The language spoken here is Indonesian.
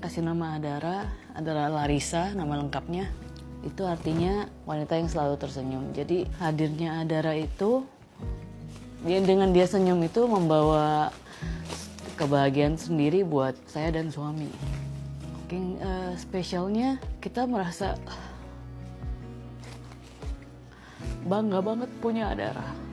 kasih nama Adara adalah Larissa, nama lengkapnya. Itu artinya wanita yang selalu tersenyum. Jadi hadirnya Adara itu, dengan dia senyum itu membawa kebahagiaan sendiri buat saya dan suami. Spesialnya kita merasa bangga banget punya Adara.